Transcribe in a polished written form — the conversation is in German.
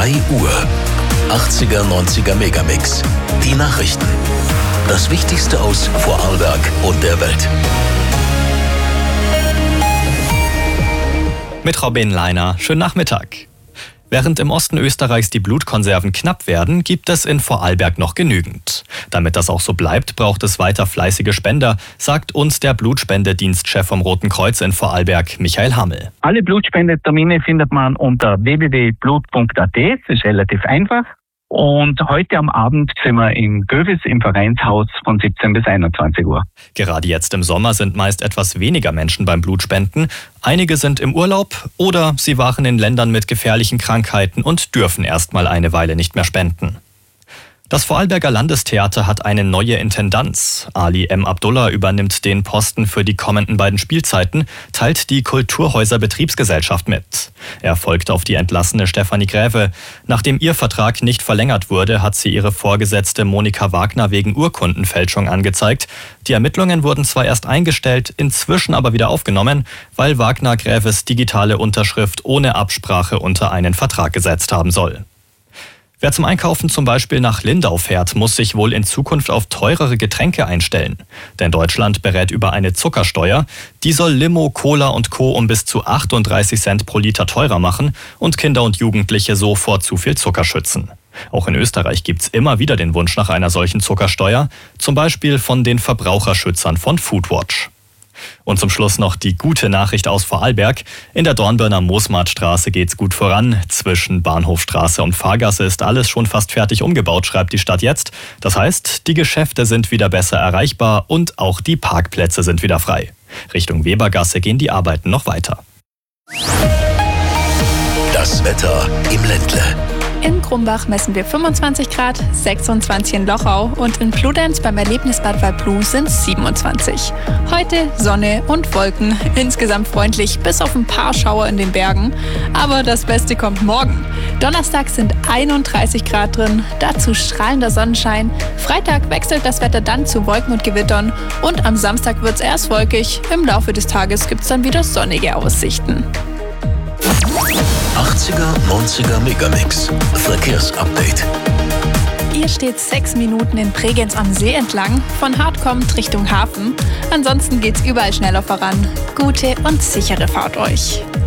3 Uhr. 80er, 90er Megamix. Die Nachrichten. Das Wichtigste aus Vorarlberg und der Welt. Mit Robin Leiner. Schönen Nachmittag. Während im Osten Österreichs die Blutkonserven knapp werden, gibt es in Vorarlberg noch genügend. Damit das auch so bleibt, braucht es weiter fleißige Spender, sagt uns der Blutspendedienstchef vom Roten Kreuz in Vorarlberg, Michael Hammel. Alle Blutspendetermine findet man unter www.blut.at, das ist relativ einfach. Und heute am Abend sind wir in Gövis im Vereinshaus von 17 bis 21 Uhr. Gerade jetzt im Sommer sind meist etwas weniger Menschen beim Blutspenden. Einige sind im Urlaub oder sie waren in Ländern mit gefährlichen Krankheiten und dürfen erst mal eine Weile nicht mehr spenden. Das Vorarlberger Landestheater hat eine neue Intendanz. Ali M. Abdullah übernimmt den Posten für die kommenden beiden Spielzeiten, teilt die Kulturhäuser Betriebsgesellschaft mit. Er folgt auf die entlassene Stefanie Gräve. Nachdem ihr Vertrag nicht verlängert wurde, hat sie ihre Vorgesetzte Monika Wagner wegen Urkundenfälschung angezeigt. Die Ermittlungen wurden zwar erst eingestellt, inzwischen aber wieder aufgenommen, weil Wagner Gräves digitale Unterschrift ohne Absprache unter einen Vertrag gesetzt haben soll. Wer zum Einkaufen zum Beispiel nach Lindau fährt, muss sich wohl in Zukunft auf teurere Getränke einstellen. Denn Deutschland berät über eine Zuckersteuer. Die soll Limo, Cola und Co. um bis zu 38 Cent pro Liter teurer machen und Kinder und Jugendliche so vor zu viel Zucker schützen. Auch in Österreich gibt's immer wieder den Wunsch nach einer solchen Zuckersteuer, zum Beispiel von den Verbraucherschützern von Foodwatch. Und zum Schluss noch die gute Nachricht aus Vorarlberg. In der Dornbirner Moosmartstraße geht's gut voran. Zwischen Bahnhofstraße und Fahrgasse ist alles schon fast fertig umgebaut, schreibt die Stadt jetzt. Das heißt, die Geschäfte sind wieder besser erreichbar und auch die Parkplätze sind wieder frei. Richtung Webergasse gehen die Arbeiten noch weiter. Das Wetter im Ländle. In Grumbach messen wir 25 Grad, 26 in Lochau und in Bludenz beim Erlebnisbad Waldblu sind es 27. Heute Sonne und Wolken, insgesamt freundlich, bis auf ein paar Schauer in den Bergen. Aber das Beste kommt morgen. Donnerstag sind 31 Grad drin, dazu strahlender Sonnenschein. Freitag wechselt das Wetter dann zu Wolken und Gewittern und am Samstag wird es erst wolkig. Im Laufe des Tages gibt es dann wieder sonnige Aussichten. 80er, 90er Megamix. Verkehrsupdate. Ihr steht 6 Minuten in Bregenz am See entlang, von Hart kommt Richtung Hafen. Ansonsten geht's überall schneller voran. Gute und sichere Fahrt euch.